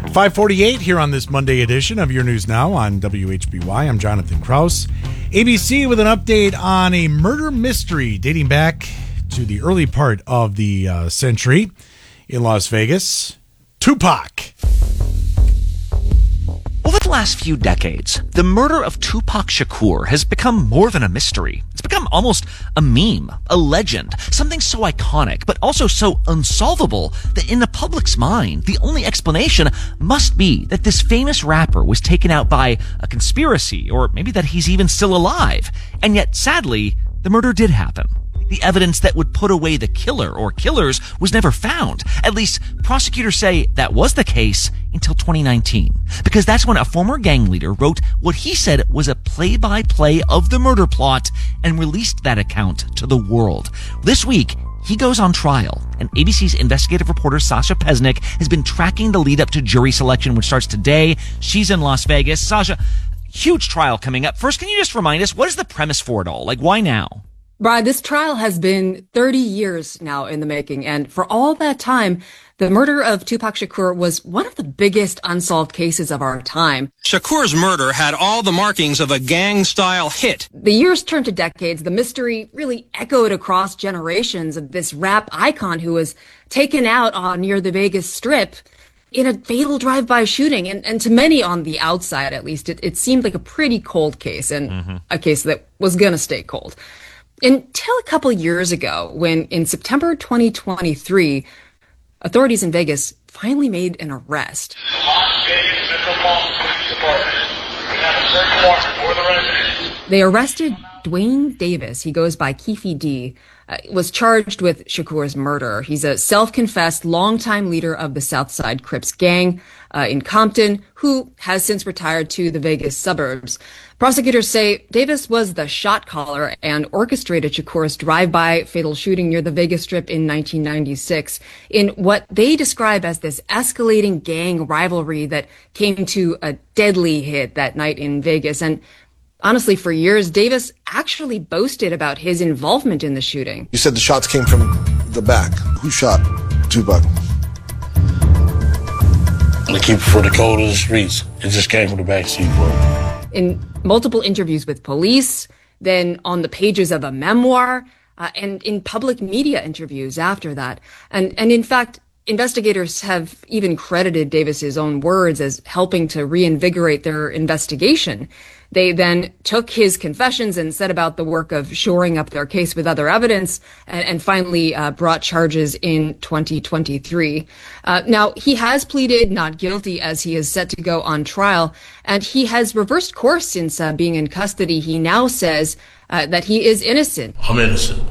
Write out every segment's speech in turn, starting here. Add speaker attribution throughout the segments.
Speaker 1: 5:48 here on this Monday edition of Your News Now on WHBY. I'm Jonathan Kraus. ABC with an update on a murder mystery dating back to the early part of the century in Las Vegas. Tupac.
Speaker 2: Over the last few decades, the murder of Tupac Shakur has become more than a mystery. It's become almost a meme, a legend, something so iconic, but also so unsolvable that in the public's mind, the only explanation must be that this famous rapper was taken out by a conspiracy, or maybe that he's even still alive. And yet, sadly, the murder did happen. The evidence that would put away the killer or killers was never found. At least, prosecutors say that was the case until 2019. Because that's when a former gang leader wrote what he said was a play-by-play of the murder plot and released that account to the world. This week, he goes on trial, and ABC's investigative reporter Sasha Pesnick has been tracking the lead up to jury selection, which starts today. She's in Las Vegas. Sasha, huge trial coming up. First, can you just remind us, what is the premise for it all? Like, why now?
Speaker 3: Brian, this trial has been 30 years now in the making, and for all that time, the murder of Tupac Shakur was one of the biggest unsolved cases of our time.
Speaker 4: Shakur's murder had all the markings of a gang-style hit.
Speaker 3: The years turned to decades. The mystery really echoed across generations of this rap icon who was taken out near the Vegas Strip in a fatal drive-by shooting. And to many on the outside, at least, it seemed like a pretty cold case, and a case that was going to stay cold. Until a couple years ago, when in September 2023, authorities in Vegas finally made an arrest.
Speaker 5: The Las Vegas Metropolitan Police Department. We have a search warrant for the residence.
Speaker 3: They arrested Dwayne Davis. He goes by Keefe D. Was charged with Shakur's murder. He's a self-confessed longtime leader of the Southside Crips gang in Compton, who has since retired to the Vegas suburbs. Prosecutors say Davis was the shot caller and orchestrated Shakur's drive-by fatal shooting near the Vegas Strip in 1996 in what they describe as this escalating gang rivalry that came to a deadly hit that night in Vegas. And honestly, for years, Davis actually boasted about his involvement in the shooting.
Speaker 6: You said the shots came from the back. Who shot Tupac?
Speaker 7: They keep it for the code of the streets. It just came from the backseat, bro.
Speaker 3: In multiple interviews with police, then on the pages of a memoir, and in public media interviews after that. And in fact, investigators have even credited Davis's own words as helping to reinvigorate their investigation. They then took his confessions and set about the work of shoring up their case with other evidence and finally brought charges in 2023. Now, he has pleaded not guilty as he is set to go on trial, and he has reversed course since being in custody. He now says that he is innocent.
Speaker 7: I'm innocent.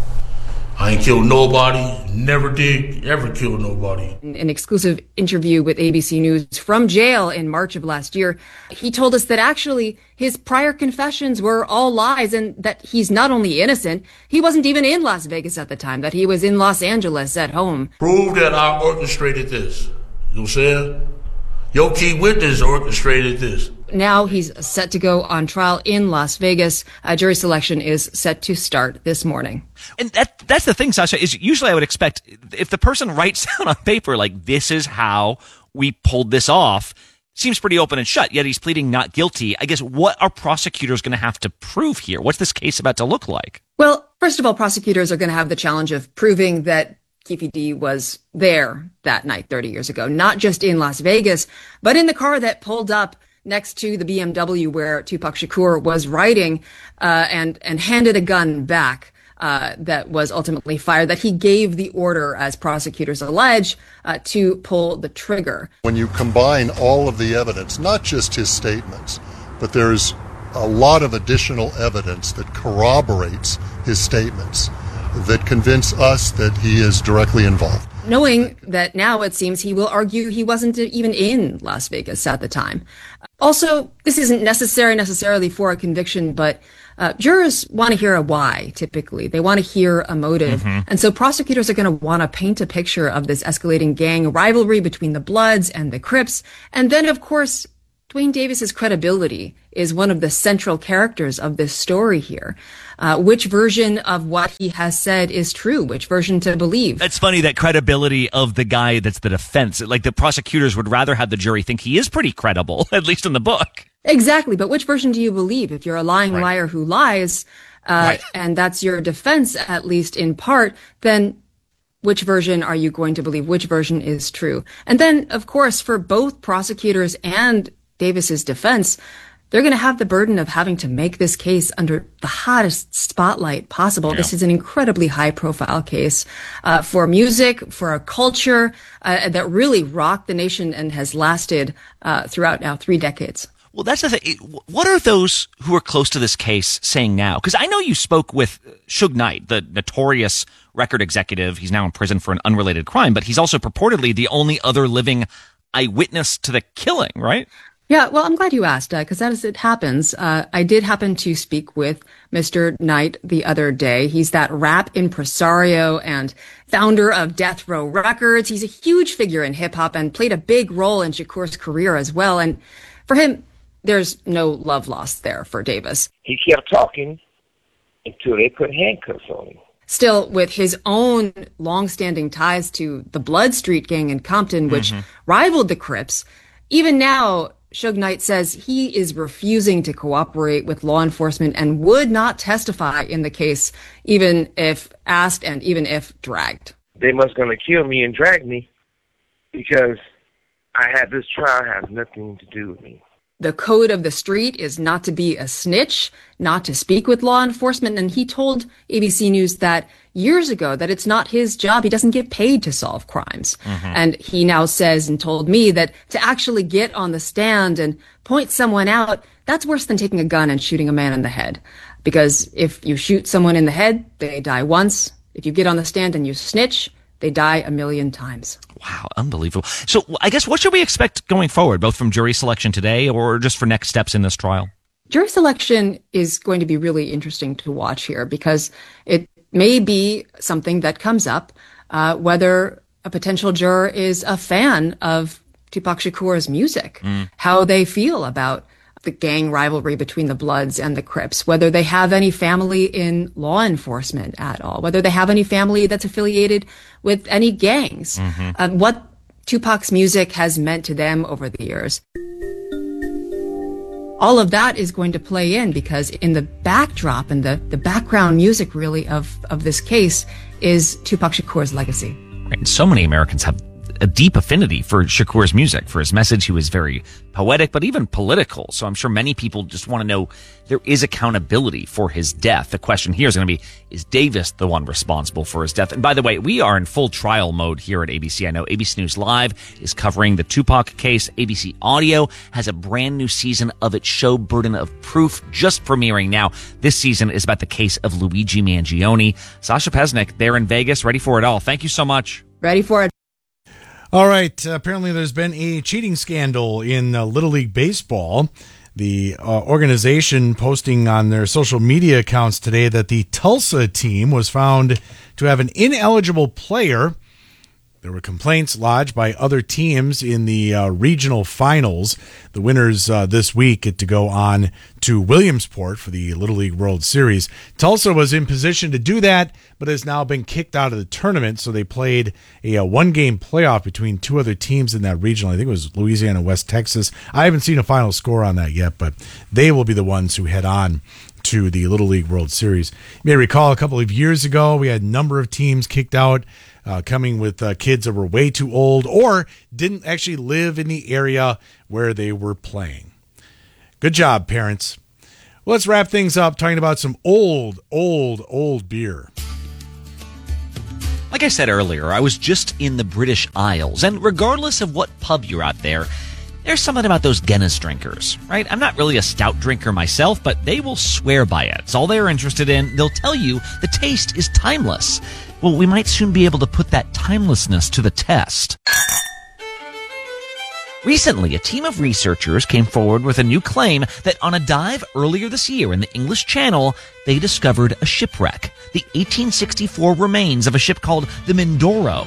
Speaker 7: I ain't killed nobody, never did, ever kill nobody.
Speaker 3: In an exclusive interview with ABC News from jail in March of last year, he told us that actually his prior confessions were all lies and that he's not only innocent, he wasn't even in Las Vegas at the time, that he was in Los Angeles at home.
Speaker 7: Prove that I orchestrated this. You know what I'm saying? Your key witness orchestrated this.
Speaker 3: Now he's set to go on trial in Las Vegas. Jury selection is set to start this morning.
Speaker 2: And that's the thing, Sasha, is usually I would expect if the person writes down on paper, like, this is how we pulled this off, seems pretty open and shut, yet he's pleading not guilty. I guess what are prosecutors going to have to prove here? What's this case about to look like?
Speaker 3: Well, first of all, prosecutors are going to have the challenge of proving that Keefe D was there that night 30 years ago, not just in Las Vegas, but in the car that pulled up next to the BMW where Tupac Shakur was riding, and handed a gun back that was ultimately fired, that he gave the order, as prosecutors allege, to pull the trigger.
Speaker 8: When you combine all of the evidence, not just his statements, but there's a lot of additional evidence that corroborates his statements, that convince us that he is directly involved.
Speaker 3: Knowing that now it seems he will argue he wasn't even in Las Vegas at the time. Also, this isn't necessarily for a conviction, but jurors want to hear a why, typically. They want to hear a motive. And so prosecutors are going to want to paint a picture of this escalating gang rivalry between the Bloods and the Crips. And then, of course, Dwayne Davis's credibility is one of the central characters of this story here. which version of what he has said is true, which version to believe.
Speaker 2: It's funny that credibility of the guy that's the defense, like the prosecutors would rather have the jury think he is pretty credible, at least in the book.
Speaker 3: Exactly. But which version do you believe? If you're a lying liar who lies, and that's your defense, at least in part, then which version are you going to believe? Which version is true? And then, of course, for both prosecutors and Davis's defense, they're going to have the burden of having to make this case under the hottest spotlight possible. Yeah. This is an incredibly high-profile case for music, for a culture that really rocked the nation and has lasted throughout now 3 decades.
Speaker 2: Well, that's the thing. What are those who are close to this case saying now? Because I know you spoke with Suge Knight, the notorious record executive. He's now in prison for an unrelated crime, but he's also purportedly the only other living eyewitness to the killing, right?
Speaker 3: Yeah, well, I'm glad you asked, because as it happens, I did happen to speak with Mr. Knight the other day. He's that rap impresario and founder of Death Row Records. He's a huge figure in hip-hop and played a big role in Shakur's career as well. And for him, there's no love lost there for Davis.
Speaker 9: He kept talking until they put handcuffs on him.
Speaker 3: Still, with his own long-standing ties to the Blood Street gang in Compton, which rivaled the Crips, even now, Suge Knight says he is refusing to cooperate with law enforcement and would not testify in the case, even if asked and even if dragged.
Speaker 9: They must gonna kill me and drag me because this trial has nothing to do with me.
Speaker 3: The code of the street is not to be a snitch, not to speak with law enforcement. And he told ABC News that years ago that it's not his job. He doesn't get paid to solve crimes. And he now says and told me that to actually get on the stand and point someone out, that's worse than taking a gun and shooting a man in the head. Because if you shoot someone in the head, they die once. If you get on the stand and you snitch, they die 1,000,000 times.
Speaker 2: Wow, unbelievable. So I guess what should we expect going forward, both from jury selection today or just for next steps in this trial?
Speaker 3: Jury selection is going to be really interesting to watch here because it may be something that comes up, whether a potential juror is a fan of Tupac Shakur's music, how they feel about the gang rivalry between the Bloods and the Crips, whether they have any family in law enforcement at all, whether they have any family that's affiliated with any gangs, what Tupac's music has meant to them over the years. All of that is going to play in because in the backdrop and the background music really of this case is Tupac Shakur's legacy.
Speaker 2: Right. So many Americans have a deep affinity for Shakur's music, for his message. He was very poetic, but even political. So I'm sure many people just want to know there is accountability for his death. The question here is going to be, is Davis the one responsible for his death? And by the way, we are in full trial mode here at ABC. I know ABC News Live is covering the Tupac case. ABC Audio has a brand new season of its show Burden of Proof just premiering now. This season is about the case of Luigi Mangione. Sasha Pesnick, there in Vegas, ready for it all. Thank you so much.
Speaker 3: Ready for it.
Speaker 1: All right. Apparently, there's been a cheating scandal in Little League Baseball. The organization posting on their social media accounts today that the Tulsa team was found to have an ineligible player. There were complaints lodged by other teams in the regional finals. The winners this week get to go on to Williamsport for the Little League World Series. Tulsa was in position to do that, but has now been kicked out of the tournament. So they played a one-game playoff between two other teams in that regional. I think it was Louisiana, West Texas. I haven't seen a final score on that yet, but they will be the ones who head on to the Little League World Series. You may recall a couple of years ago, we had a number of teams kicked out, coming with kids that were way too old or didn't actually live in the area where they were playing. Good job, parents. Well, let's wrap things up talking about some old beer.
Speaker 2: Like I said earlier, I was just in the British Isles, and regardless of what pub you're at there, there's something about those Guinness drinkers, right? I'm not really a stout drinker myself, but they will swear by it. It's all they're interested in. They'll tell you the taste is timeless. Well, we might soon be able to put that timelessness to the test. Recently, a team of researchers came forward with a new claim that on a dive earlier this year in the English Channel, they discovered a shipwreck, the 1864 remains of a ship called the Mindoro.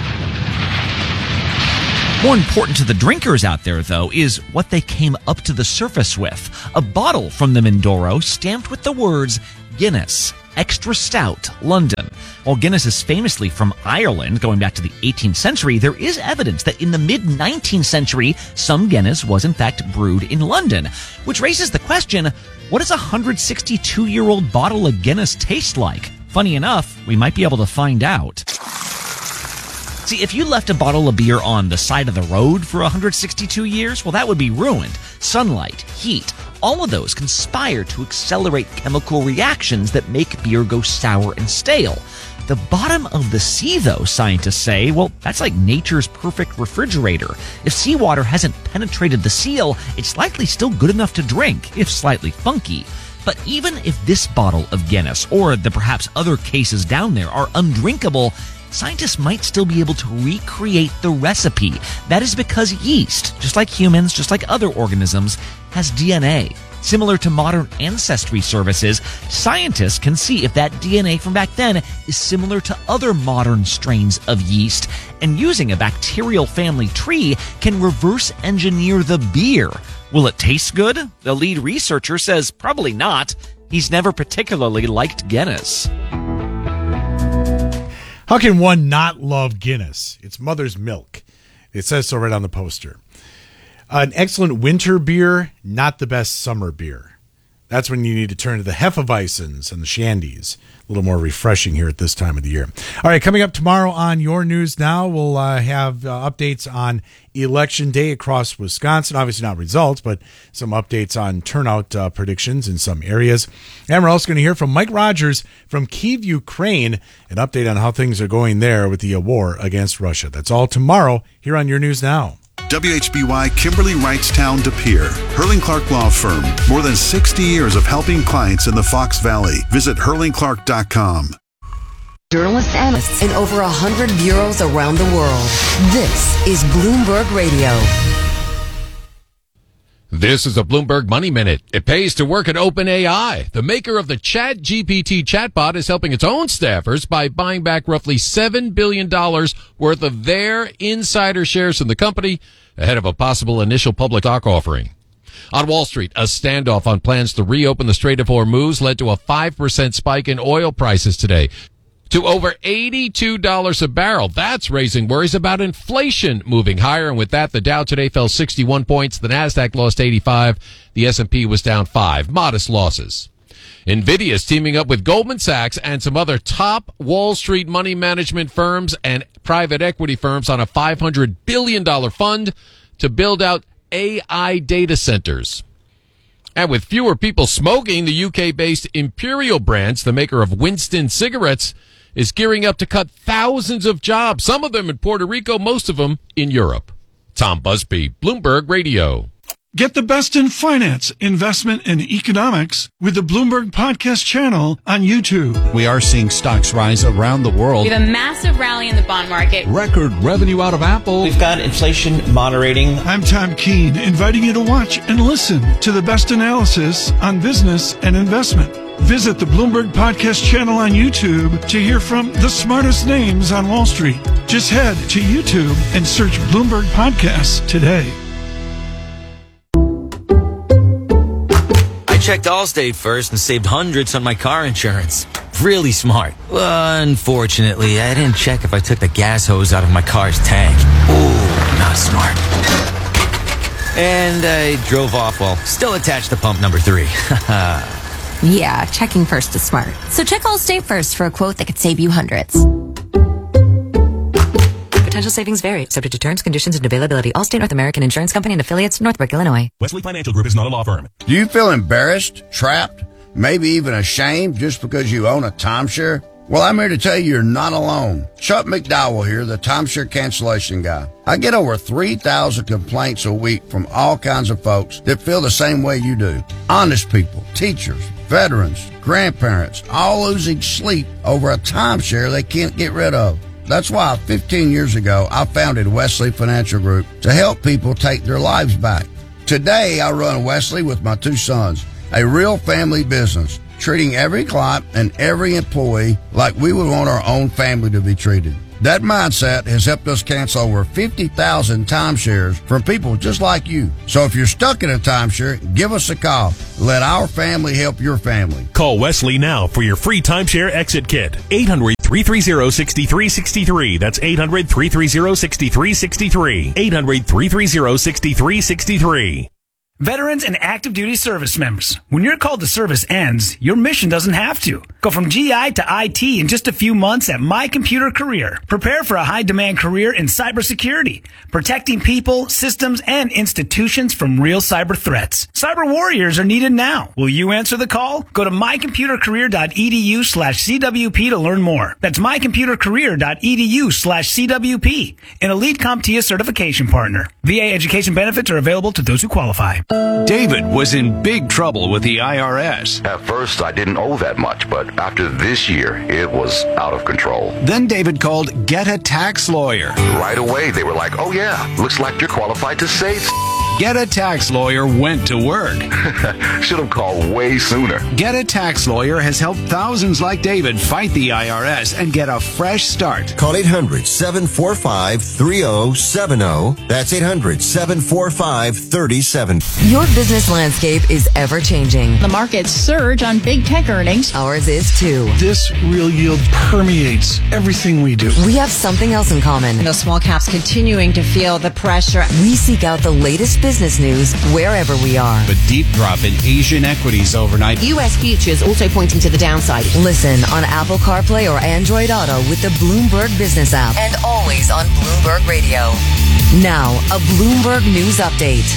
Speaker 2: More important to the drinkers out there, though, is what they came up to the surface with. A bottle from the Mindoro stamped with the words, Guinness, Extra Stout, London. While Guinness is famously from Ireland, going back to the 18th century, there is evidence that in the mid-19th century, some Guinness was in fact brewed in London, which raises the question, what does a 162-year-old bottle of Guinness taste like? Funny enough, we might be able to find out. See, if you left a bottle of beer on the side of the road for 162 years, well, that would be ruined. Sunlight, heat, all of those conspire to accelerate chemical reactions that make beer go sour and stale. The bottom of the sea, though, scientists say, well, that's like nature's perfect refrigerator. If seawater hasn't penetrated the seal, it's likely still good enough to drink, if slightly funky. But even if this bottle of Guinness, or the perhaps other cases down there, are undrinkable, scientists might still be able to recreate the recipe. That is because yeast, just like humans, just like other organisms, has DNA. Similar to modern ancestry services, scientists can see if that DNA from back then is similar to other modern strains of yeast, and using a bacterial family tree can reverse engineer the beer. Will it taste good? The lead researcher says probably not. He's never particularly liked Guinness.
Speaker 1: How can one not love Guinness? It's mother's milk. It says so right on the poster. An excellent winter beer, not the best summer beer. That's when you need to turn to the Hefeweizens and the Shandies. A little more refreshing here at this time of the year. All right, coming up tomorrow on Your News Now, we'll have updates on Election Day across Wisconsin. Obviously not results, but some updates on turnout predictions in some areas. And we're also going to hear from Mike Rogers from Kyiv, Ukraine, an update on how things are going there with the war against Russia. That's all tomorrow here on Your News Now.
Speaker 10: WHBY Kimberly Wrightstown De Pere, Hurling Clark Law Firm. More than 60 years of helping clients in the Fox Valley. Visit hurlingclark.com.
Speaker 11: Journalists, analysts in over 100 bureaus around the world. This is Bloomberg Radio.
Speaker 12: This is a Bloomberg Money Minute. It pays to work at OpenAI. The maker of the ChatGPT chatbot is helping its own staffers by buying back roughly $7 billion worth of their insider shares in the company ahead of a possible initial public stock offering. On Wall Street, a standoff on plans to reopen the Strait of Hormuz led to a 5% spike in oil prices today to over $82 a barrel. That's raising worries about inflation moving higher. And with that, the Dow today fell 61 points. The Nasdaq lost 85. The S&P was down 5. Modest losses. NVIDIA is teaming up with Goldman Sachs and some other top Wall Street money management firms and private equity firms on a $500 billion fund to build out AI data centers. And with fewer people smoking, the UK-based Imperial Brands, the maker of Winston cigarettes, is gearing up to cut thousands of jobs, some of them in Puerto Rico, most of them in Europe. Tom Busby, Bloomberg Radio.
Speaker 13: Get the best in finance, investment, and economics with the Bloomberg Podcast channel on YouTube.
Speaker 14: We are seeing stocks rise around the world.
Speaker 15: We have a massive rally in the bond market.
Speaker 14: Record revenue out of Apple.
Speaker 16: We've got inflation moderating.
Speaker 13: I'm Tom Keene, inviting you to watch and listen to the best analysis on business and investment. Visit the Bloomberg Podcast channel on YouTube to hear from the smartest names on Wall Street. Just head to YouTube and search Bloomberg Podcasts today.
Speaker 17: I checked Allstate first and saved hundreds on my car insurance. Really smart. Unfortunately, I didn't check if I took the gas hose out of my car's tank. Ooh, not smart. And I drove off while still attached to pump number 3.
Speaker 18: Yeah, checking first is smart. So check Allstate first for a quote that could save you hundreds.
Speaker 19: Potential savings vary, subject to terms, conditions, and availability. Allstate North American Insurance Company and affiliates, Northbrook, Illinois.
Speaker 20: Wesley Financial Group is not a law firm.
Speaker 21: Do you feel embarrassed, trapped, maybe even ashamed just because you own a timeshare? Well, I'm here to tell you you're not alone. Chuck McDowell here, the timeshare cancellation guy. I get over 3,000 complaints a week from all kinds of folks that feel the same way you do. Honest people, teachers, veterans, grandparents, all losing sleep over a timeshare they can't get rid of. That's why 15 years ago, I founded Wesley Financial Group to help people take their lives back. Today, I run Wesley with my 2 sons, a real family business, treating every client and every employee like we would want our own family to be treated. That mindset has helped us cancel over 50,000 timeshares from people just like you. So if you're stuck in a timeshare, give us a call. Let our family help your family.
Speaker 20: Call Wesley now for your free timeshare exit kit. 800-330-6363. That's 800-330-6363. 800-330-6363.
Speaker 22: Veterans and active duty service members, when your call to service ends, your mission doesn't have to. Go from GI to IT in just a few months at My Computer Career. Prepare for a high-demand career in cybersecurity, protecting people, systems, and institutions from real cyber threats. Cyber warriors are needed now. Will you answer the call? Go to mycomputercareer.edu/CWP to learn more. That's mycomputercareer.edu/CWP, an elite CompTIA certification partner. VA education benefits are available to those who qualify.
Speaker 23: David was in big trouble with the IRS.
Speaker 24: At first, I didn't owe that much, but after this year, it was out of control.
Speaker 23: Then David called Get a Tax Lawyer.
Speaker 24: Right away, they were like, oh yeah, looks like you're qualified to save.
Speaker 23: Get a Tax Lawyer went to work.
Speaker 24: Should have called way sooner.
Speaker 23: Get a Tax Lawyer has helped thousands like David fight the IRS and get a fresh start.
Speaker 25: Call 800-745-3070. That's 800-745-3070.
Speaker 11: Your business landscape is ever changing.
Speaker 26: The markets surge on big tech earnings.
Speaker 11: Ours is too.
Speaker 13: This real yield permeates everything we do.
Speaker 11: We have something else in common.
Speaker 26: The small caps continuing to feel the pressure.
Speaker 11: We seek out the latest business news wherever we are.
Speaker 14: The deep drop in Asian equities overnight.
Speaker 26: U.S. futures also pointing to the downside.
Speaker 11: Listen on Apple CarPlay or Android Auto with the Bloomberg Business app. And always on Bloomberg Radio. Now, a Bloomberg News Update.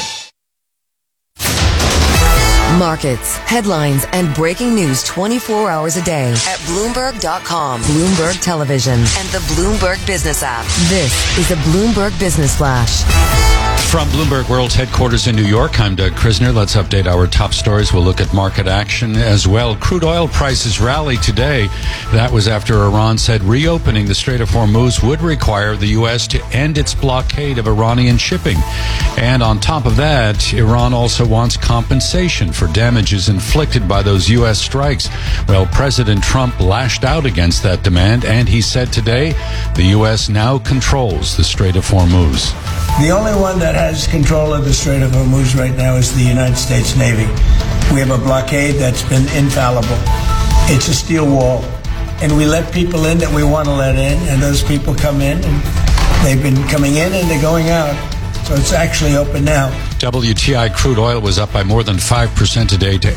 Speaker 11: Markets, headlines, and breaking news 24 hours a day at Bloomberg.com, Bloomberg Television, and the Bloomberg Business app. This is a Bloomberg Business Flash.
Speaker 12: From Bloomberg World's headquarters in New York, I'm Doug Krisner. Let's update our top stories. We'll look at market action as well. Crude oil prices rallied today. That was after Iran said reopening the Strait of Hormuz would require the U.S. to end its blockade of Iranian shipping. And on top of that, Iran also wants compensation for damages inflicted by those U.S. strikes. Well, President Trump lashed out against that demand, and he said today the U.S. now controls the Strait of Hormuz.
Speaker 27: The only one that has control of the Strait of Hormuz right now is the United States Navy. We have a blockade that's been infallible. It's a steel wall. And we let people in that we want to let in, and those people come in, and they've been coming in and they're going out. So it's actually open now.
Speaker 12: WTI crude oil was up by more than 5% today to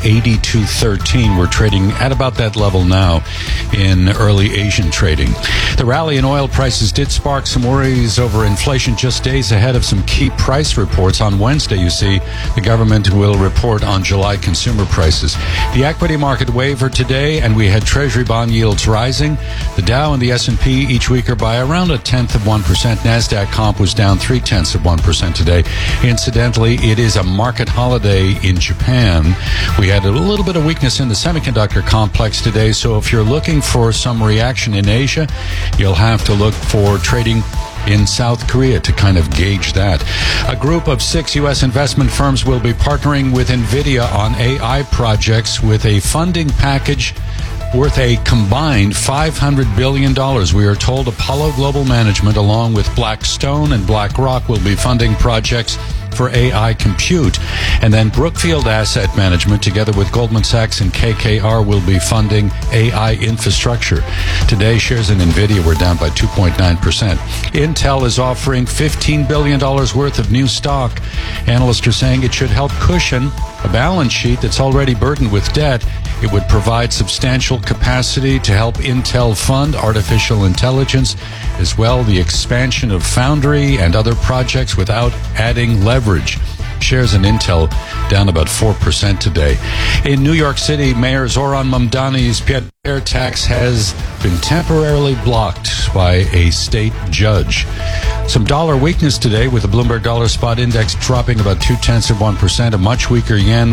Speaker 12: $82.13. We're trading at about that level now in early Asian trading. The rally in oil prices did spark some worries over inflation just days ahead of some key price reports. On Wednesday, you see, the government will report on July consumer prices. The equity market wavered today, and we had Treasury bond yields rising. The Dow and the S&P each weaker by around 0.1%. NASDAQ comp was down 0.3% today. Incidentally, it is a market holiday in Japan. We had a little bit of weakness in the semiconductor complex today, so if you're looking for some reaction in Asia, you'll have to look for trading in South Korea to kind of gauge that. A group of 6 U.S. investment firms will be partnering with NVIDIA on AI projects with a funding package worth a combined $500 billion. We are told Apollo Global Management, along with Blackstone and BlackRock, will be funding projects for AI compute. And then Brookfield Asset Management, together with Goldman Sachs and KKR, will be funding AI infrastructure. Today, shares in NVIDIA were down by 2.9%. Intel is offering $15 billion worth of new stock. Analysts are saying it should help cushion a balance sheet that's already burdened with debt. It would provide substantial capacity to help Intel fund artificial intelligence, as well the expansion of Foundry and other projects without adding leverage. Shares in Intel down about 4% today. In New York City, Mayor Zoran Mamdani's pied-à-terre tax has been temporarily blocked by a state judge. Some dollar weakness today, with the Bloomberg Dollar Spot Index dropping about 0.2%. A much weaker yen,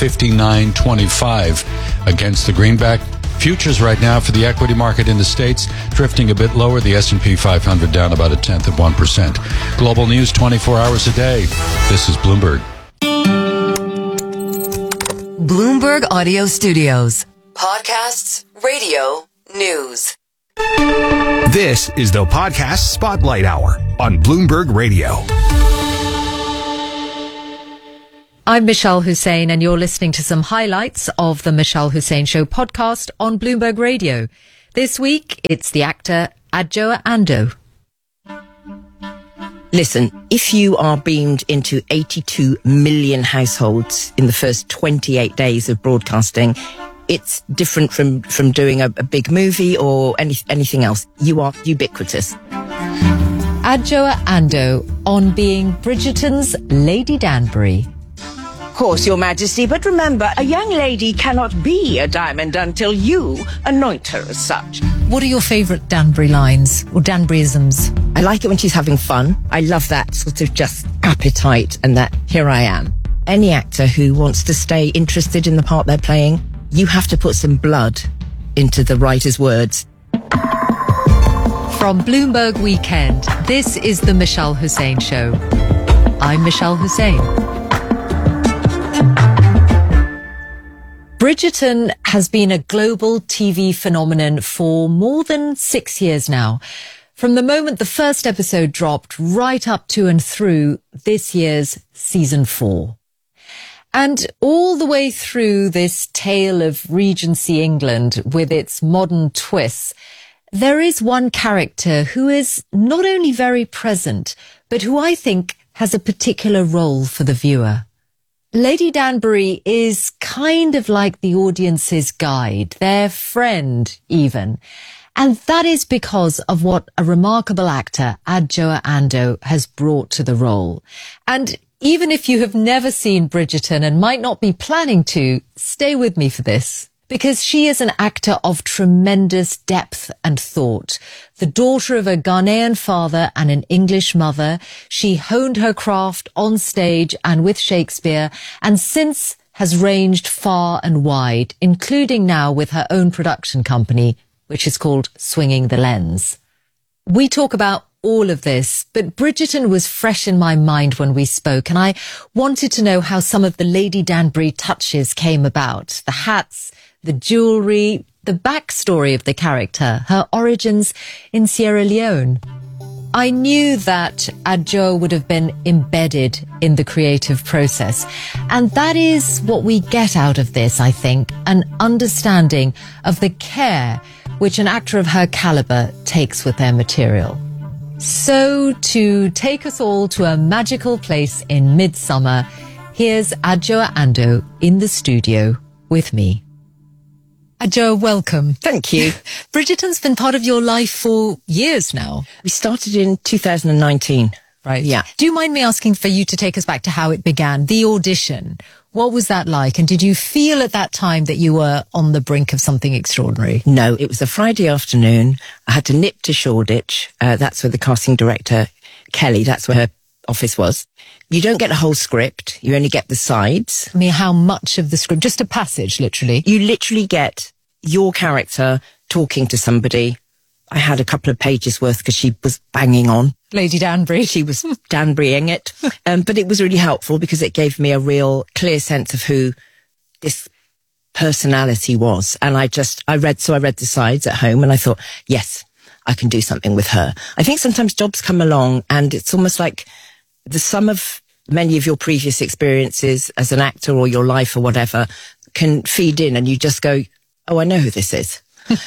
Speaker 12: 159.25 against the greenback. Futures right now for the equity market in the States drifting a bit lower. The S&P 500 down about 0.1%. Global news 24 hours a day. This is Bloomberg.
Speaker 11: Bloomberg Audio Studios. Podcasts, radio, news.
Speaker 23: This is the Podcast Spotlight Hour on Bloomberg Radio.
Speaker 3: I'm Michelle Hussein, and you're listening to some highlights of the Michelle Hussein Show podcast on Bloomberg Radio. This week, it's the actor Adjoa Andoh.
Speaker 4: Listen, if you are beamed into 82 million households in the first 28 days of broadcasting, it's different from doing a big movie or anything else. You are ubiquitous.
Speaker 3: Adjoa Andoh on being Bridgerton's Lady Danbury.
Speaker 5: Of course, Your Majesty, but remember, a young lady cannot be a diamond until you anoint her as such.
Speaker 3: What are your favourite Danbury lines or Danburyisms?
Speaker 4: I like it when she's having fun. I love that sort of just appetite and that here I am. Any actor who wants to stay interested in the part they're playing, you have to put some blood into the writer's words.
Speaker 3: From Bloomberg Weekend, this is the Michelle Hussein Show. I'm Michelle Hussein. Bridgerton has been a global TV phenomenon for more than 6 years now. From the moment the first episode dropped right up to and through this year's season 4. And all the way through this tale of Regency England with its modern twists, there is one character who is not only very present, but who I think has a particular role for the viewer. Lady Danbury is kind of like the audience's guide, their friend even. And that is because of what a remarkable actor, Adjoa Andoh, has brought to the role. And even if you have never seen Bridgerton and might not be planning to, stay with me for this. Because she is an actor of tremendous depth and thought. The daughter of a Ghanaian father and an English mother, she honed her craft on stage and with Shakespeare, and since has ranged far and wide, including now with her own production company, which is called Swinging the Lens. We talk about all of this, but Bridgerton was fresh in my mind when we spoke, and I wanted to know how some of the Lady Danbury touches came about. The hats, the jewellery, the backstory of the character, her origins in Sierra Leone. I knew that Adjoa would have been embedded in the creative process. And that is what we get out of this, I think, an understanding of the care which an actor of her calibre takes with their material. So, to take us all to a magical place in midsummer, here's Adjoa Andoh in the studio with me. Adjoa, welcome.
Speaker 4: Thank you.
Speaker 3: Bridgerton's been part of your life for years now.
Speaker 4: We started in 2019.
Speaker 3: Right.
Speaker 4: Yeah.
Speaker 3: Do you mind me asking for you to take us back to how it began, the audition? What was that like? And did you feel at that time that you were on the brink of something extraordinary?
Speaker 4: No, it was a Friday afternoon. I had to nip to Shoreditch. That's where the casting director, Kelly, that's where her office was. You don't get a whole script. You only get the sides.
Speaker 3: I mean, how much of the script? Just a passage, literally.
Speaker 4: You literally get your character talking to somebody. I had a couple of pages worth because she was banging on.
Speaker 3: Lady Danbury.
Speaker 4: She was Danburying it. But it was really helpful because it gave me a real clear sense of who this personality was. And I read the sides at home and I thought, yes, I can do something with her. I think sometimes jobs come along and it's almost like the sum of many of your previous experiences as an actor or your life or whatever can feed in and you just go, oh, I know who this is.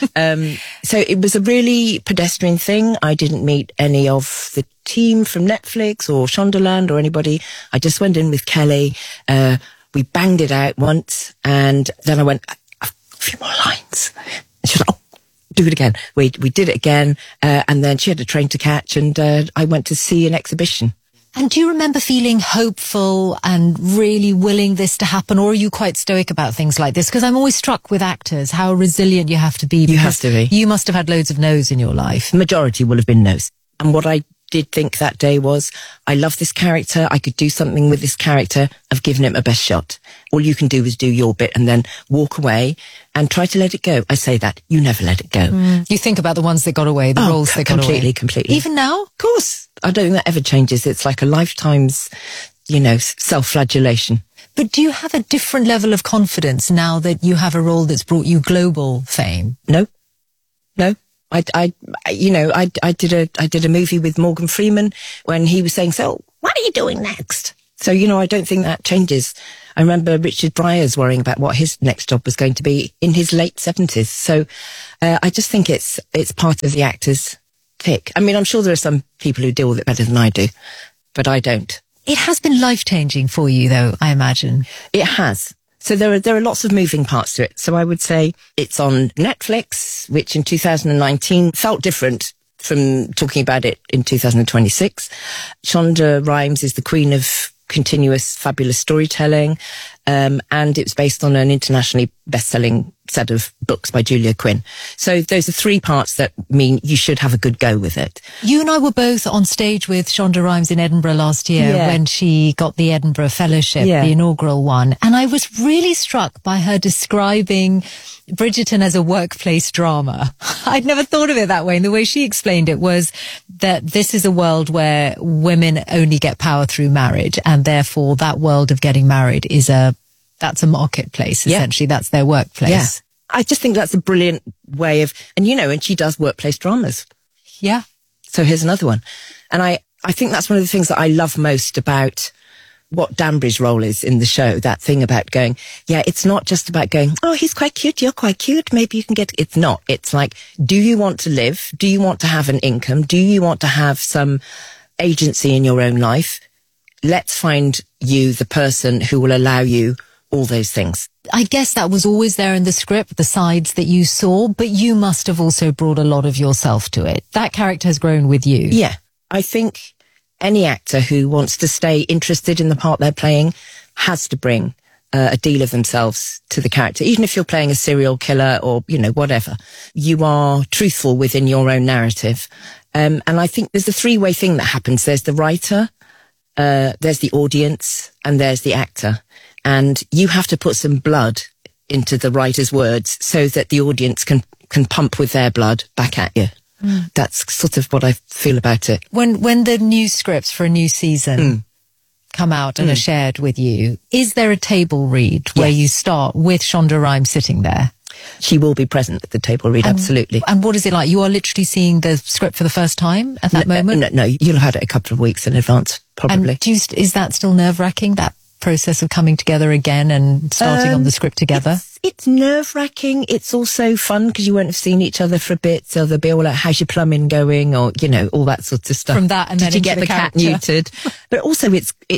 Speaker 4: So it was a really pedestrian thing. I didn't meet any of the team from Netflix or Shondaland or anybody. I just went in with Kelly. We banged it out once and then I went, I've got a few more lines. And she was like, oh, do it again. We did it again. And then she had a train to catch and I went to see an exhibition.
Speaker 3: And do you remember feeling hopeful and really willing this to happen? Or are you quite stoic about things like this? Because I'm always struck with actors, how resilient you have to be.
Speaker 4: You have to be.
Speaker 3: You must have had loads of no's in your life.
Speaker 4: The majority will have been no's. And what I did think that day was, I love this character. I could do something with this character. I've given it my best shot. All you can do is do your bit and then walk away and try to let it go. I say that. You never let it go.
Speaker 3: You think about the ones that got away, the roles that got away.
Speaker 4: Completely.
Speaker 3: Even now?
Speaker 4: Of course. I don't think that ever changes. It's like a lifetime's, self-flagellation.
Speaker 3: But do you have a different level of confidence now that you have a role that's brought you global fame?
Speaker 4: No. I did a movie with Morgan Freeman when he was saying, so what are you doing next? So, I don't think that changes. I remember Richard Bryars worrying about what his next job was going to be in his late 70s. So, I just think it's part of the actor's tick. I mean, I'm sure there are some people who deal with it better than I do, but I don't.
Speaker 3: It has been life-changing for you, though, I imagine.
Speaker 4: It has. So there are lots of moving parts to it. So I would say it's on Netflix, which in 2019 felt different from talking about it in 2026. Shonda Rhimes is the queen of continuous, fabulous storytelling. And it's based on an internationally best-selling set of books by Julia Quinn. So those are three parts that mean you should have a good go with it.
Speaker 3: You and I were both on stage with Shonda Rhimes in Edinburgh last year when she got the Edinburgh Fellowship, the inaugural one. And I was really struck by her describing Bridgerton as a workplace drama. I'd never thought of it that way. And the way she explained it was that this is a world where women only get power through marriage. And therefore that world of getting married is that's a marketplace, essentially. That's their workplace.
Speaker 4: Yeah. I just think that's a brilliant way of, and she does workplace dramas.
Speaker 3: Yeah.
Speaker 4: So here's another one. And I think that's one of the things that I love most about what Danbury's role is in the show. That thing about going, it's not just about going, oh, he's quite cute, you're quite cute, maybe you can get, it's not. It's like, do you want to live? Do you want to have an income? Do you want to have some agency in your own life? Let's find you the person who will allow you all those things.
Speaker 3: I guess that was always there in the script, the sides that you saw, but you must have also brought a lot of yourself to it. That character has grown with you.
Speaker 4: Yeah. I think any actor who wants to stay interested in the part they're playing has to bring a deal of themselves to the character. Even if you're playing a serial killer or, whatever, you are truthful within your own narrative. And I think there's a three-way thing that happens. There's the writer, there's the audience, and there's the actor. And you have to put some blood into the writer's words so that the audience can pump with their blood back at you. That's sort of what I feel about it.
Speaker 3: When the new scripts for a new season come out and are shared with you, is there a table read where you start with Shonda Rhimes sitting there?
Speaker 4: She will be present at the table read, absolutely.
Speaker 3: And what is it like? You are literally seeing the script for the first time at that moment?
Speaker 4: No, you'll have had it a couple of weeks in advance, probably.
Speaker 3: And is that still nerve-wracking, that process of coming together again and starting on the script together?
Speaker 4: It's nerve-wracking. It's also fun because you won't have seen each other for a bit, so they'll be all like, how's your plumbing going? Or, all that sort of stuff.
Speaker 3: From that and
Speaker 4: Did
Speaker 3: then
Speaker 4: you get the cat neutered? But also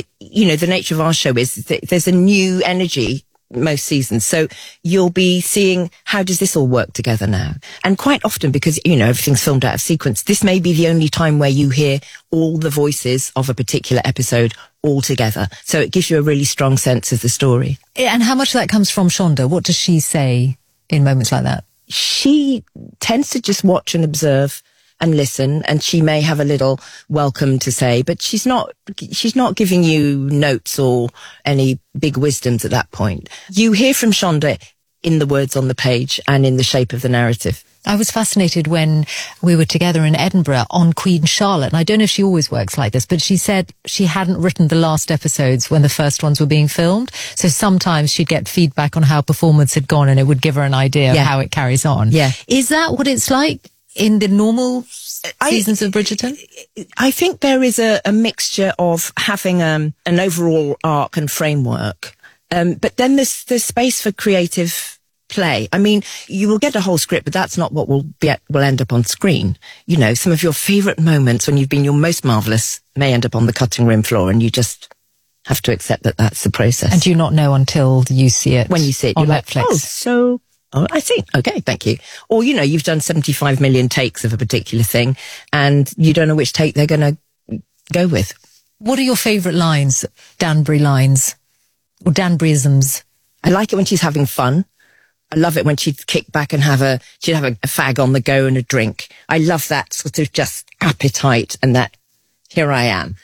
Speaker 4: the nature of our show is that there's a new energy most seasons. So you'll be seeing, how does this all work together now? And quite often, because, everything's filmed out of sequence, this may be the only time where you hear all the voices of a particular episode all together. So it gives you a really strong sense of the story.
Speaker 3: And how much of that comes from Shonda? What does she say in moments like that?
Speaker 4: She tends to just watch and observe and listen, and she may have a little welcome to say, but she's not giving you notes or any big wisdoms at that point. You hear from Shonda in the words on the page and in the shape of the narrative.
Speaker 3: I was fascinated when we were together in Edinburgh on Queen Charlotte, and I don't know if she always works like this, but she said she hadn't written the last episodes when the first ones were being filmed. So sometimes she'd get feedback on how performance had gone and it would give her an idea of how it carries on.
Speaker 4: Yeah.
Speaker 3: Is that what it's like in the normal seasons of Bridgerton?
Speaker 4: I think there is a mixture of having an overall arc and framework, but then there's space for creative play. I mean, you will get a whole script, but that's not what will end up on screen. Some of your favourite moments when you've been your most marvellous may end up on the cutting room floor, and you just have to accept that that's the process.
Speaker 3: And do you not know until you see it?
Speaker 4: When you see it,
Speaker 3: on
Speaker 4: you're
Speaker 3: Netflix.
Speaker 4: Oh, I see. Okay, thank you. Or, you've done 75 million takes of a particular thing and you don't know which take they're going to go with.
Speaker 3: What are your favourite lines, Danbury lines or Danburyisms?
Speaker 4: I like it when she's having fun. I love it when she'd kick back and she'd have a fag on the go and a drink. I love that sort of just appetite and that here I am.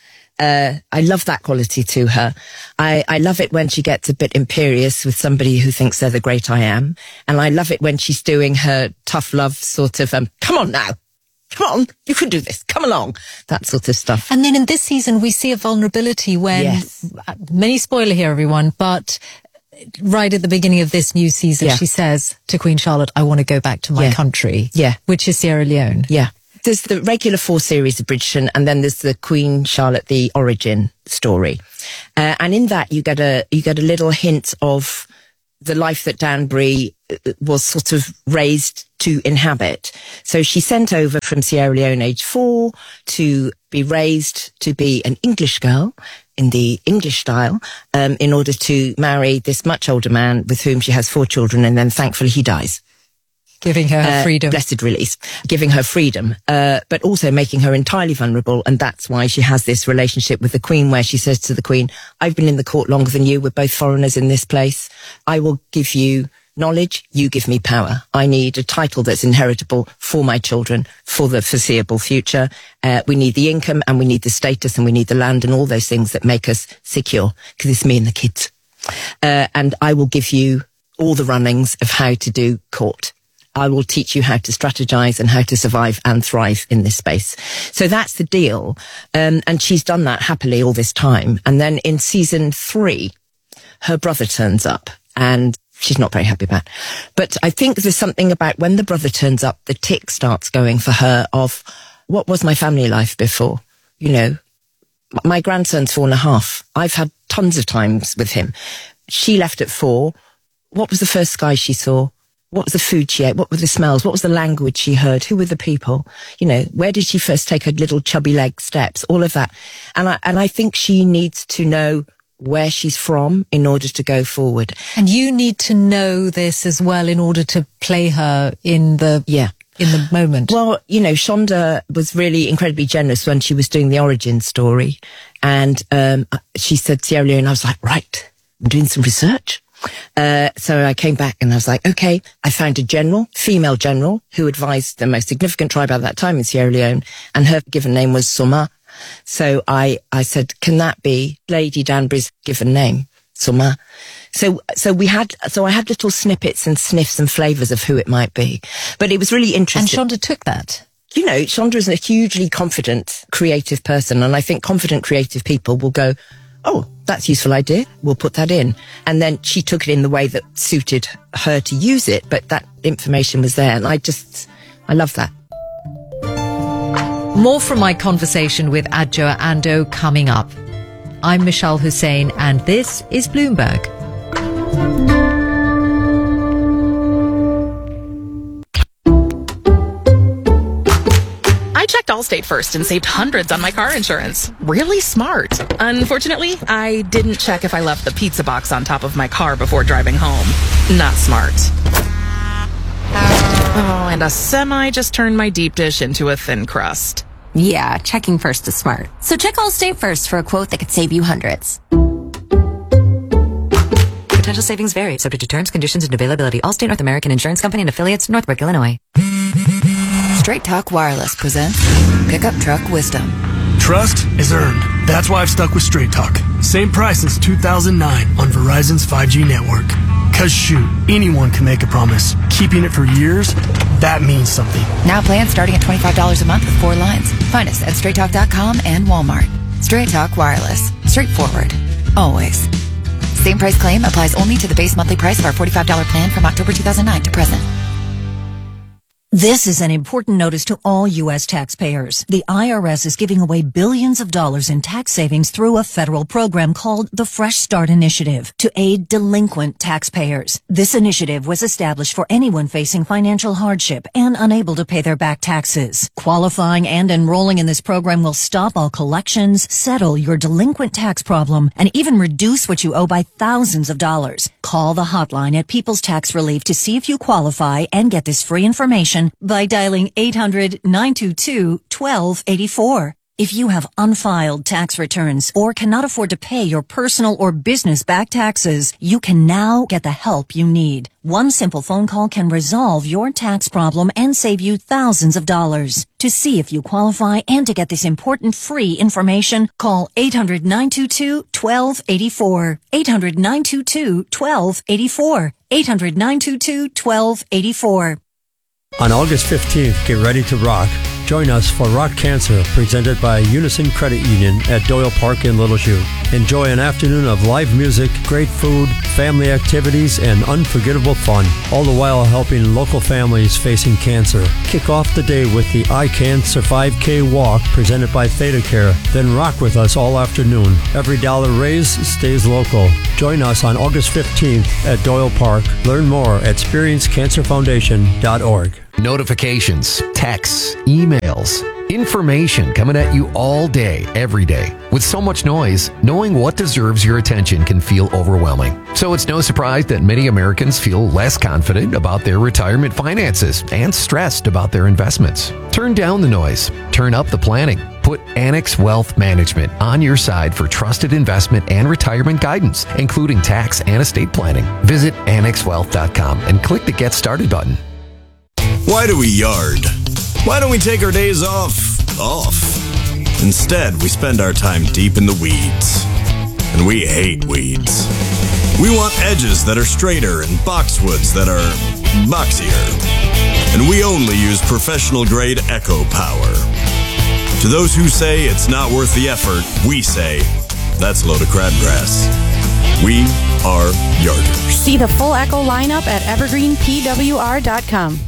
Speaker 4: I love that quality to her. I love it when she gets a bit imperious with somebody who thinks they're the great I am. And I love it when she's doing her tough love sort of, come on now. Come on, you can do this. Come along. That sort of stuff.
Speaker 3: And then in this season, we see a vulnerability when, mini spoiler here, everyone, but right at the beginning of this new season, she says to Queen Charlotte, I want to go back to my country.
Speaker 4: Yeah.
Speaker 3: Which is Sierra Leone.
Speaker 4: Yeah. There's the regular 4 series of Bridgerton, and then there's the Queen Charlotte, the origin story. And in that you get a little hint of the life that Danbury was sort of raised to inhabit. So she's sent over from Sierra Leone age 4 to be raised to be an English girl in the English style, in order to marry this much older man with whom she has 4 children, and then thankfully he dies.
Speaker 3: Giving her freedom.
Speaker 4: Blessed release. Giving her freedom, but also making her entirely vulnerable. And that's why she has this relationship with the Queen, where she says to the Queen, I've been in the court longer than you. We're both foreigners in this place. I will give you knowledge. You give me power. I need a title that's inheritable for my children for the foreseeable future. We need the income, and we need the status, and we need the land, and all those things that make us secure, because it's me and the kids. And I will give you all the runnings of how to do court. I will teach you how to strategize and how to survive and thrive in this space. So that's the deal. And she's done that happily all this time. And then in season 3, her brother turns up, and she's not very happy about it. But I think there's something about when the brother turns up, the tick starts going for her of, what was my family life before? You know, my grandson's 4.5. I've had tons of times with him. She left at 4. What was the first sky she saw? What was the food she ate? What were the smells? What was the language she heard? Who were the people? You know, where did she first take her little chubby leg steps? All of that. And I think she needs to know where she's from in order to go forward.
Speaker 3: And you need to know this as well in order to play her in the moment.
Speaker 4: Well, you know, Shonda was really incredibly generous when she was doing the origin story. And she said Sierra Leone. I was like, right, I'm doing some research. So I came back and I was like, okay, I found a general, female general, who advised the most significant tribe at that time in Sierra Leone, and her given name was Soma. So I said, can that be Lady Danbury's given name, Soma? So I had little snippets and sniffs and flavours of who it might be, but it was really interesting.
Speaker 3: And Shonda took that.
Speaker 4: You know, Shonda is a hugely confident, creative person, and I think confident, creative people will go, oh, that's a useful idea. We'll put that in. And then she took it in the way that suited her to use it, but that information was there. And I love that.
Speaker 3: More from my conversation with Adjoa Andoh coming up. I'm Michelle Hussein, and this is Bloomberg.
Speaker 1: I checked Allstate first and saved hundreds on my car insurance. Really smart. Unfortunately, I didn't check if I left the pizza box on top of my car before driving home. Not smart. Oh, and a semi just turned my deep dish into a thin crust.
Speaker 18: Yeah, checking first is smart. So check Allstate first for a quote that could save you hundreds.
Speaker 19: Potential savings vary, subject to terms, conditions, and availability. Allstate North American Insurance Company and affiliates, Northbrook, Illinois.
Speaker 11: Straight Talk Wireless presents Pickup Truck Wisdom.
Speaker 2: Trust is earned. That's why I've stuck with Straight Talk. Same price since 2009 on Verizon's 5G network. Cause shoot, anyone can make a promise. Keeping it for years, that means something.
Speaker 11: Now plans starting at $25 a month with 4 lines. Find us at straighttalk.com and Walmart. Straight Talk Wireless. Straightforward. Always. Same price claim applies only to the base monthly price of our $45 plan from October 2009 to present.
Speaker 6: This is an important notice to all U.S. taxpayers. The IRS is giving away billions of dollars in tax savings through a federal program called the Fresh Start Initiative to aid delinquent taxpayers. This initiative was established for anyone facing financial hardship and unable to pay their back taxes. Qualifying and enrolling in this program will stop all collections, settle your delinquent tax problem, and even reduce what you owe by thousands of dollars. Call the hotline at People's Tax Relief to see if you qualify and get this free information by dialing 800-922-1284. If you have unfiled tax returns or cannot afford to pay your personal or business back taxes, you can now get the help you need. One simple phone call can resolve your tax problem and save you thousands of dollars. To see if you qualify and to get this important free information, call 800-922-1284. 800-922-1284. 800-922-1284.
Speaker 7: On August 15th, get ready to rock. Join us for Rock Cancer, presented by Unison Credit Union at Doyle Park in Little Chute. Enjoy an afternoon of live music, great food, family activities, and unforgettable fun, all the while helping local families facing cancer. Kick off the day with the I Can Survive K Walk, presented by ThedaCare. Then rock with us all afternoon. Every dollar raised stays local. Join us on August 15th at Doyle Park. Learn more at experiencecancerfoundation.org.
Speaker 8: Notifications, texts, emails, information coming at you all day, every day. With so much noise, knowing what deserves your attention can feel overwhelming. So it's no surprise that many Americans feel less confident about their retirement finances and stressed about their investments. Turn down the noise. Turn up the planning. Put Annex Wealth Management on your side for trusted investment and retirement guidance, including tax and estate planning. Visit annexwealth.com and click the Get Started button.
Speaker 9: Why do we yard? Why don't we take our days off? Instead, we spend our time deep in the weeds. And we hate weeds. We want edges that are straighter and boxwoods that are boxier. And we only use professional grade Echo Power. To those who say it's not worth the effort, we say that's a load of crabgrass. We are yarders.
Speaker 10: See the full Echo lineup at evergreenpwr.com.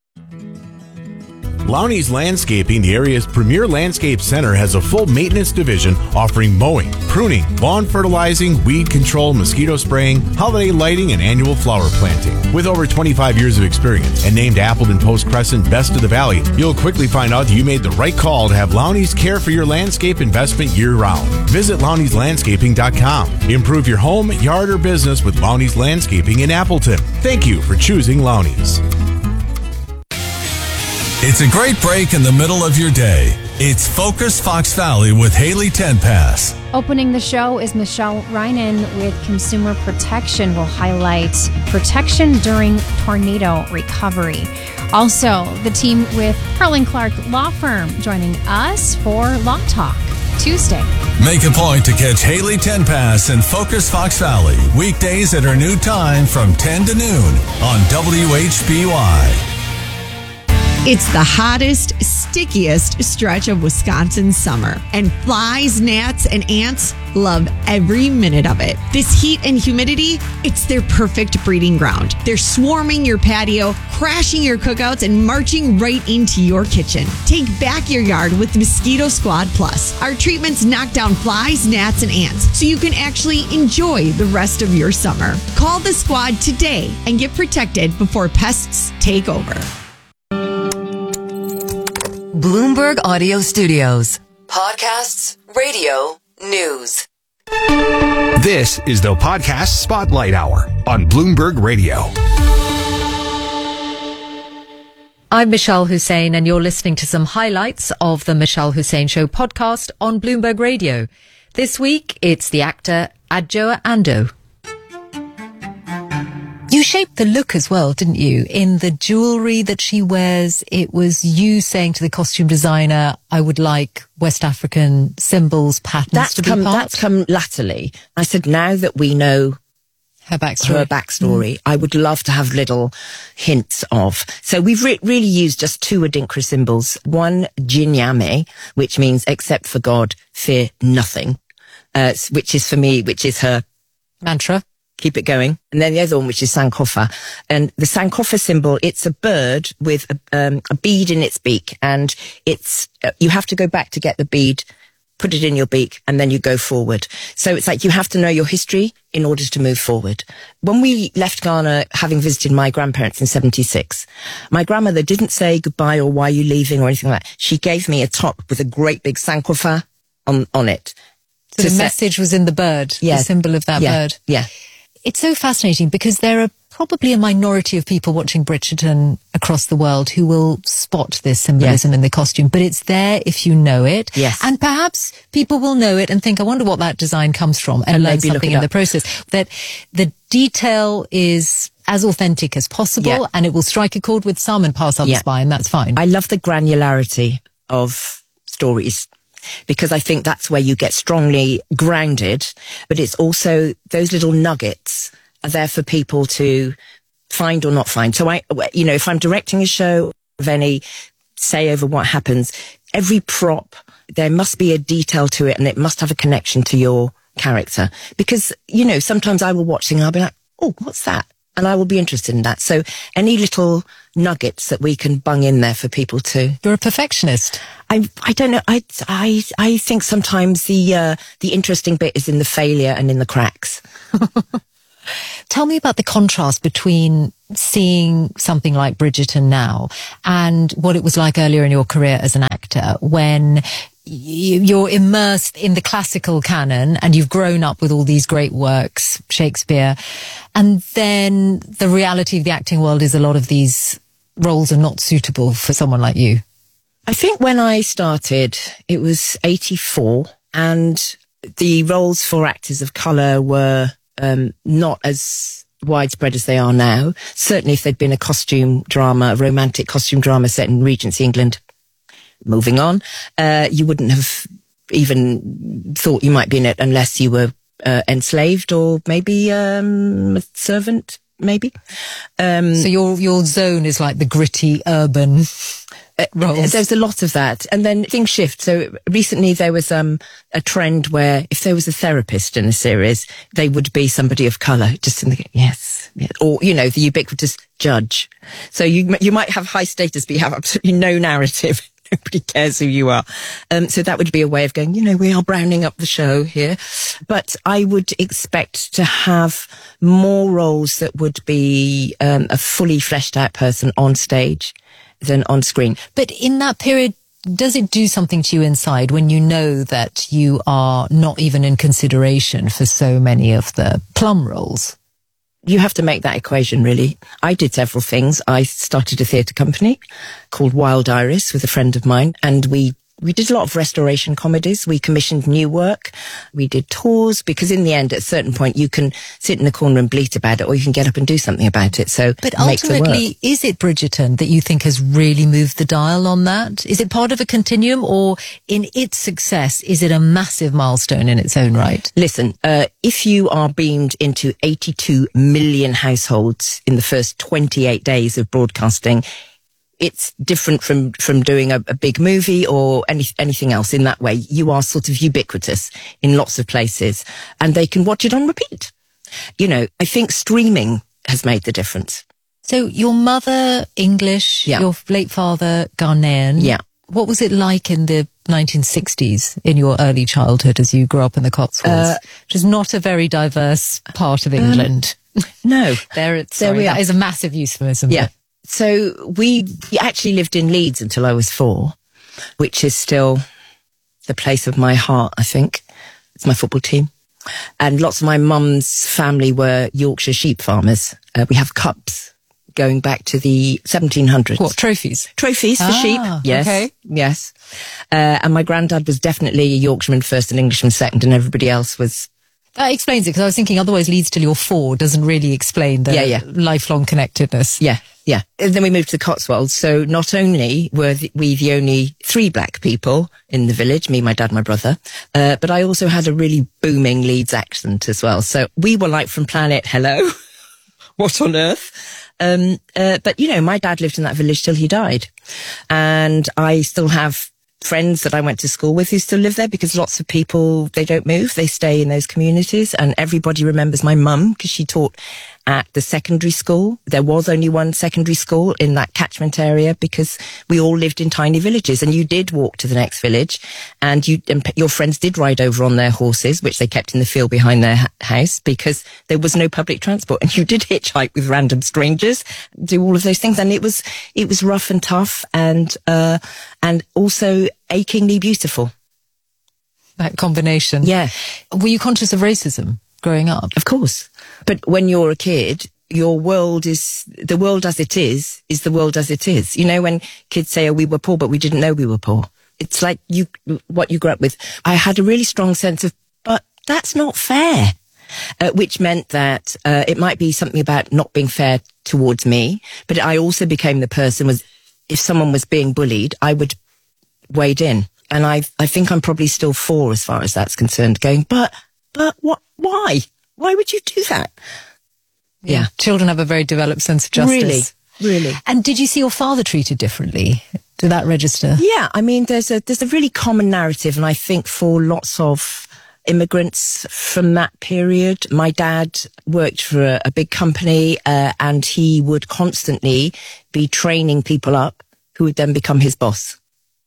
Speaker 20: Lowney's Landscaping, the area's premier landscape center, has a full maintenance division offering mowing, pruning, lawn fertilizing, weed control, mosquito spraying, holiday lighting, and annual flower planting. With over 25 years of experience and named Appleton Post Crescent Best of the Valley, you'll quickly find out that you made the right call to have Lowney's care for your landscape investment year-round. Visit Lowney'sLandscaping.com. Improve your home, yard, or business with Lowney's Landscaping in Appleton. Thank you for choosing Lowney's.
Speaker 15: It's a great break in the middle of your day. It's Focus Fox Valley with Haley Tenpass.
Speaker 16: Opening the show is Michelle Reinen with Consumer Protection. We'll highlight protection during tornado recovery. Also, the team with Harlan Clark Law Firm joining us for Law Talk Tuesday.
Speaker 15: Make a point to catch Haley Tenpass and Focus Fox Valley weekdays at her new time from 10 to noon on WHBY.
Speaker 17: It's the hottest, stickiest stretch of Wisconsin summer, and flies, gnats, and ants love every minute of it. This heat and humidity, it's their perfect breeding ground. They're swarming your patio, crashing your cookouts, and marching right into your kitchen. Take back your yard with Mosquito Squad Plus. Our treatments knock down flies, gnats, and ants, so you can actually enjoy the rest of your summer. Call the squad today and get protected before pests take over.
Speaker 11: Bloomberg Audio Studios. Podcasts, radio, news.
Speaker 23: This is the Podcast Spotlight Hour on Bloomberg Radio.
Speaker 3: I'm Michelle Hussein, and you're listening to some highlights of the Michelle Hussein Show podcast on Bloomberg Radio. This week, it's the actor Adjoa Andoh. You shaped the look as well, didn't you? In the jewellery that she wears, it was you saying to the costume designer, I would like West African symbols, patterns to be part.
Speaker 4: That's come latterly. I said, now that we know
Speaker 3: her backstory,
Speaker 4: I would love to have little hints of. So we've really used just two Adinkra symbols. One, Jinyame, which means except for God, fear nothing, which is her
Speaker 3: mantra.
Speaker 4: Keep it going. And then the other one, which is Sankofa. And the Sankofa symbol, it's a bird with a bead in its beak. And it's, you have to go back to get the bead, put it in your beak, and then you go forward. So it's like you have to know your history in order to move forward. When we left Ghana, having visited my grandparents in 1976, my grandmother didn't say goodbye or why are you leaving or anything like that. She gave me a top with a great big Sankofa on it.
Speaker 3: So the message was in the bird, the symbol of that bird.
Speaker 4: Yeah.
Speaker 3: It's so fascinating because there are probably a minority of people watching Bridgerton across the world who will spot this symbolism in the costume, but it's there if you know it.
Speaker 4: Yes.
Speaker 3: And perhaps people will know it and think, I wonder what that design comes from, and learn something in the process. That the detail is as authentic as possible and it will strike a chord with some and pass others by, and that's fine.
Speaker 4: I love the granularity of stories, because I think that's where you get strongly grounded, but it's also those little nuggets are there for people to find or not find. So if I'm directing a show of any say over what happens. Every prop, there must be a detail to it, and it must have a connection to your character. Because, you know, sometimes I will watch things and I'll be like, oh, what's that? And I will be interested in that. So any little nuggets that we can bung in there for people to...
Speaker 3: You're a perfectionist.
Speaker 4: I don't know. I think sometimes the interesting bit is in the failure and in the cracks.
Speaker 3: Tell me about the contrast between seeing something like Bridgerton now and what it was like earlier in your career as an actor, when you're immersed in the classical canon and you've grown up with all these great works, Shakespeare, and then the reality of the acting world is a lot of these roles are not suitable for someone like you.
Speaker 4: I think when I started, it was 84, and the roles for actors of colour were not as widespread as they are now. Certainly if there'd been a costume drama, a romantic costume drama set in Regency England, moving on, you wouldn't have even thought you might be in it unless you were enslaved or maybe a servant, maybe.
Speaker 3: So your zone is like the gritty urban roles.
Speaker 4: There's a lot of that. And then things shift. So recently there was a trend where if there was a therapist in a series, they would be somebody of colour. Just in the, yes. Or, you know, the ubiquitous judge. So you might have high status, but you have absolutely no narrative. Nobody cares who you are. So that would be a way of going, you know, we are browning up the show here. But I would expect to have more roles that would be a fully fleshed out person on stage than on screen.
Speaker 3: But in that period, does it do something to you inside when you know that you are not even in consideration for so many of the plum roles?
Speaker 4: You have to make that equation, really. I did several things. I started a theatre company called Wild Iris with a friend of mine, and we did a lot of restoration comedies. We commissioned new work. We did tours, because in the end, at a certain point, you can sit in the corner and bleat about it, or you can get up and do something about it. So,
Speaker 3: but ultimately, is it Bridgerton that you think has really moved the dial on that? Is it part of a continuum, or in its success, is it a massive milestone in its own right?
Speaker 4: Listen, if you are beamed into 82 million households in the first 28 days of broadcasting, it's different from doing a big movie or anything else in that way. You are sort of ubiquitous in lots of places, and they can watch it on repeat. You know, I think streaming has made the difference.
Speaker 3: So your mother, English, your late father, Ghanaian.
Speaker 4: Yeah.
Speaker 3: What was it like in the 1960s in your early childhood as you grew up in the Cotswolds, which is not a very diverse part of England?
Speaker 4: No.
Speaker 3: There we are. That is a massive euphemism.
Speaker 4: Yeah. So we actually lived in Leeds until I was 4, which is still the place of my heart, I think. It's my football team. And lots of my mum's family were Yorkshire sheep farmers. We have cups going back to the 1700s.
Speaker 3: What, trophies?
Speaker 4: Trophies for sheep. Yes.
Speaker 3: Okay.
Speaker 4: Yes. And my granddad was definitely a Yorkshireman first and Englishman second, and everybody else was...
Speaker 3: That explains it, because I was thinking otherwise Leeds till you're 4 doesn't really explain the lifelong connectedness.
Speaker 4: Yeah. Yeah. And then we moved to the Cotswolds. So not only were we the only 3 black people in the village, me, my dad, my brother, but I also had a really booming Leeds accent as well. So we were like from planet Hello. What on earth? But, you know, my dad lived in that village till he died. And I still have friends that I went to school with who still live there, because lots of people, they don't move, they stay in those communities. And everybody remembers my mum, because she taught at the secondary school. There was only one secondary school in that catchment area, because we all lived in tiny villages, and you did walk to the next village, and your friends did ride over on their horses, which they kept in the field behind their house, because there was no public transport, and you did hitchhike with random strangers, do all of those things. And it was rough and tough, and also achingly beautiful.
Speaker 3: That combination.
Speaker 4: Yeah.
Speaker 3: Were you conscious of racism growing up?
Speaker 4: Of course. But when you're a kid, your world is, the world as it is the world as it is. You know, when kids say, oh, we were poor, but we didn't know we were poor. It's like what you grew up with. I had a really strong sense of, but that's not fair. Which meant that it might be something about not being fair towards me, but I also became the person if someone was being bullied, I would wade in. And I think I'm probably still 4 as far as that's concerned, going, but what, why? Why would you do that?
Speaker 3: Yeah. Children have a very developed sense of justice.
Speaker 4: Really.
Speaker 3: And did you see your father treated differently Did that register?
Speaker 4: Yeah, I mean, there's a really common narrative, and I think for lots of immigrants from that period, my dad worked for a big company, and he would constantly be training people up who would then become his boss.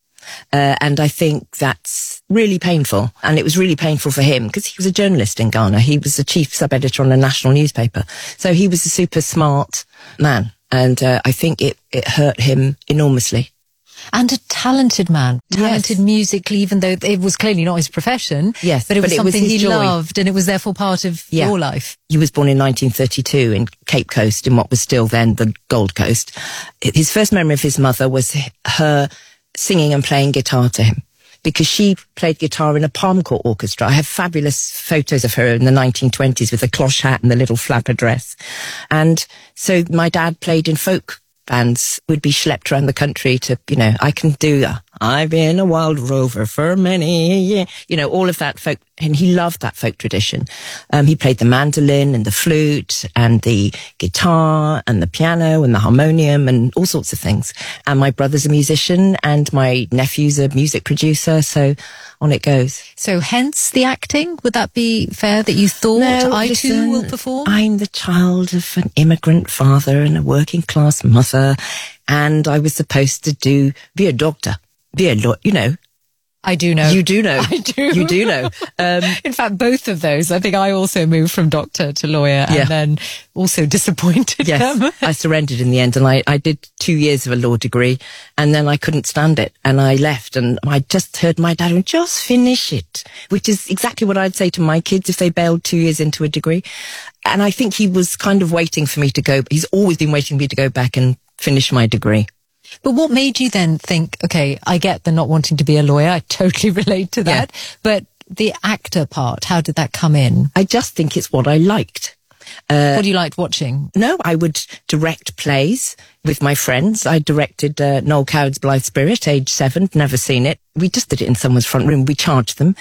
Speaker 4: And I think that's really painful. And it was really painful for him because he was a journalist in Ghana. He was the chief sub-editor on a national newspaper. So he was a super smart man. And I think it hurt him enormously.
Speaker 3: And a talented man, talented musically, even though it was clearly not his profession.
Speaker 4: Yes,
Speaker 3: but it was something he
Speaker 4: joy.
Speaker 3: loved, and it was therefore part of your life.
Speaker 4: He was born in 1932 in Cape Coast, in what was still then the Gold Coast. His first memory of his mother was her singing and playing guitar to him, because she played guitar in a Palm Court orchestra. I have fabulous photos of her in the 1920s with the cloche hat and the little flapper dress. And so my dad played in folk bands, would be schlepped around the country to, I can do that. I've been a wild rover for many years. All of that folk, and he loved that folk tradition. He played the mandolin and the flute and the guitar and the piano and the harmonium and all sorts of things. And my brother's a musician and my nephew's a music producer, so on it goes.
Speaker 3: So hence the acting? Would that be fair that you thought too will perform?
Speaker 4: I'm the child of an immigrant father and a working class mother, and I was supposed to be a doctor. Be a lawyer,
Speaker 3: I do know.
Speaker 4: You do know.
Speaker 3: I do.
Speaker 4: You do know.
Speaker 3: In fact, both of those. I think I also moved from doctor to lawyer and then also disappointed them.
Speaker 4: I surrendered in the end, and I did 2 years of a law degree, and then I couldn't stand it, and I left, and I just heard my dad, just finish it, which is exactly what I'd say to my kids if they bailed 2 years into a degree. And I think he was kind of waiting for me to go. He's always been waiting for me to go back and finish my degree.
Speaker 3: But what made you then think, okay, I get the not wanting to be a lawyer, I totally relate to that, but the actor part, how did that come in?
Speaker 4: I just think it's what I liked.
Speaker 3: What do you like watching?
Speaker 4: No, I would direct plays with my friends. I directed Noel Coward's Blithe Spirit, age 7, never seen it. We just did it in someone's front room. We charged them.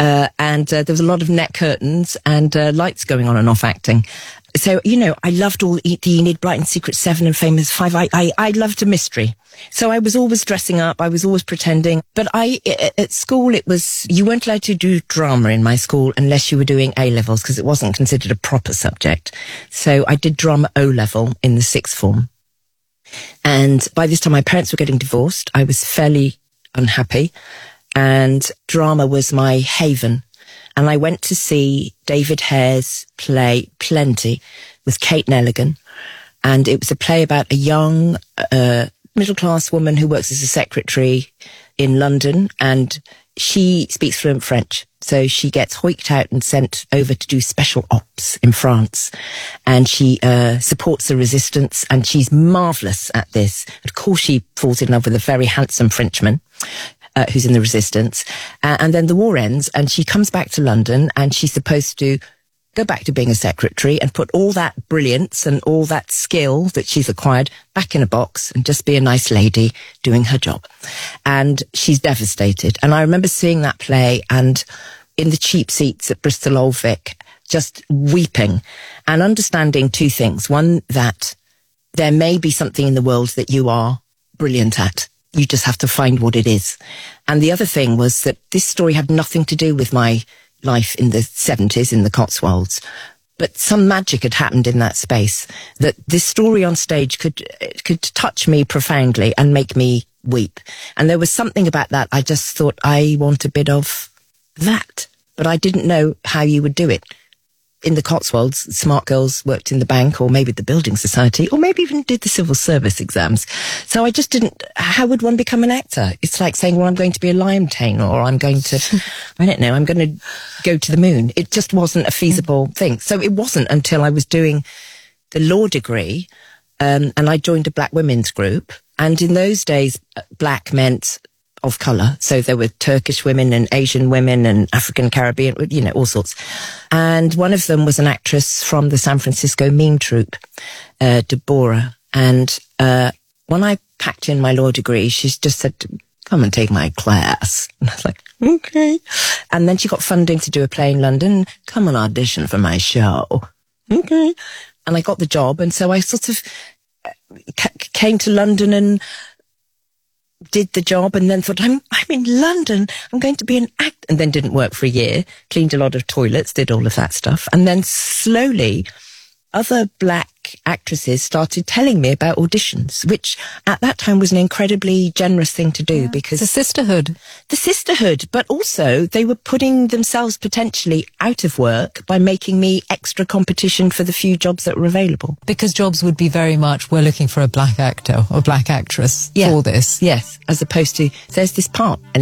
Speaker 4: And there was a lot of net curtains and lights going on and off acting. So, I loved all the Enid Blyton Secret 7 and Famous 5. I loved a mystery. So I was always dressing up. I was always pretending. But at school, you weren't allowed to do drama in my school unless you were doing A-levels, because it wasn't considered a proper subject. So I did drama O-level in the 6th form. And by this time, my parents were getting divorced. I was fairly unhappy, and drama was my haven. And I went to see David Hare's play Plenty with Kate Nelligan. And it was a play about a young middle-class woman who works as a secretary in London, and she speaks fluent French. So she gets hoiked out and sent over to do special ops in France. And she supports the resistance, and she's marvellous at this. Of course, she falls in love with a very handsome Frenchman who's in the resistance. And then the war ends, and she comes back to London, and she's supposed to go back to being a secretary and put all that brilliance and all that skill that she's acquired back in a box and just be a nice lady doing her job. And she's devastated. And I remember seeing that play and in the cheap seats at Bristol Old Vic, just weeping and understanding two things. One, that there may be something in the world that you are brilliant at. You just have to find what it is. And the other thing was that this story had nothing to do with my life in the 70s in the Cotswolds, but some magic had happened in that space, that this story on stage could touch me profoundly and make me weep. And there was something about that. I just thought, I want a bit of that, but I didn't know how you would do it. In the Cotswolds, smart girls worked in the bank or maybe the building society or maybe even did the civil service exams. So I just didn't, how would one become an actor? It's like saying, well, I'm going to be a lion tamer, or I'm going to, I don't know, I'm going to go to the moon. It just wasn't a feasible thing. So it wasn't until I was doing the law degree, and I joined a black women's group. And in those days, black meant of colour. So there were Turkish women and Asian women and African Caribbean, all sorts. And one of them was an actress from the San Francisco meme troupe, Deborah. And when I packed in my law degree, she just said, come and take my class. And I was like, okay. And then she got funding to do a play in London. Come and audition for my show. Okay. And I got the job. And so I sort of came to London and did the job and then thought, I'm in London, I'm going to be an actor, and then didn't work for a year, cleaned a lot of toilets, did all of that stuff. And then slowly other black actresses started telling me about auditions, which at that time was an incredibly generous thing to do because
Speaker 3: the sisterhood.
Speaker 4: The sisterhood, but also they were putting themselves potentially out of work by making me extra competition for the few jobs that were available.
Speaker 3: Because jobs would be very much, we're looking for a black actor or black actress for this.
Speaker 4: Yes, as opposed to, there's this part and